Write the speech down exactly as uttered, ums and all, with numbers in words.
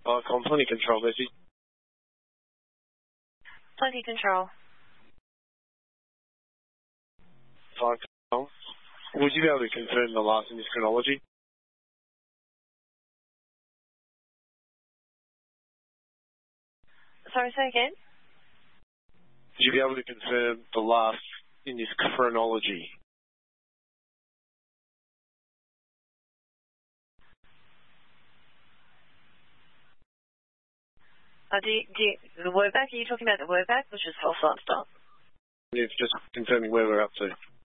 Flightcom, plenty control message. Plenty control. Flightcom, would you be able to confirm the last in this chronology? Sorry, say again? Would you be able to confirm the last in this chronology? Uh, do you, do you, the word back? Are you talking about the word back, which is false last stop? It's just confirming where we're up to.